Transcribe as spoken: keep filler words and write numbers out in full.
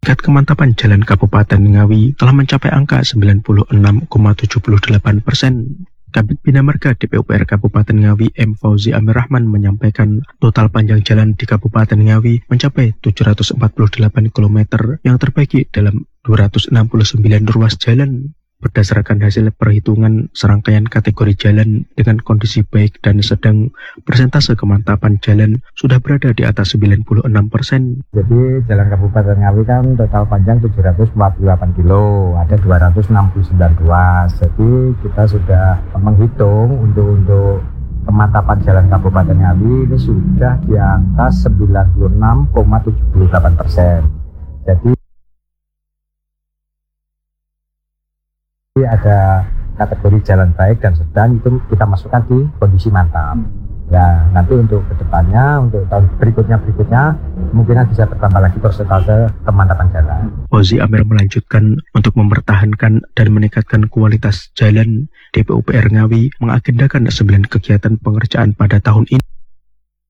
Tingkat kemantapan jalan Kabupaten Ngawi telah mencapai angka sembilan puluh enam koma tujuh delapan persen. Kabid Bina Marga D P U P R Kabupaten Ngawi M. Fauzi Amir Rahman menyampaikan total panjang jalan di Kabupaten Ngawi mencapai tujuh ratus empat puluh delapan kilometer yang terbagi dalam dua ratus enam puluh sembilan ruas jalan. Berdasarkan hasil perhitungan serangkaian kategori jalan dengan kondisi baik dan sedang, persentase kemantapan jalan sudah berada di atas sembilan puluh enam persen. Jadi jalan Kabupaten Ngawi kan total panjang tujuh ratus empat puluh delapan kilo, ada dua ratus enam puluh sembilan ruas. Jadi kita sudah menghitung untuk untuk kemantapan jalan Kabupaten Ngawi ini sudah di angka sembilan puluh enam koma tujuh delapan persen. Jadi ada kategori jalan baik dan sedang, itu kita masukkan di kondisi mantap. Ya, nanti untuk kedepannya, untuk tahun berikutnya berikutnya kemungkinan bisa bertambah lagi persentase kemantapan jalan. Fauzi Amir melanjutkan untuk mempertahankan dan meningkatkan kualitas jalan, D P U P R Ngawi mengagendakan sembilan kegiatan pengerjaan pada tahun ini.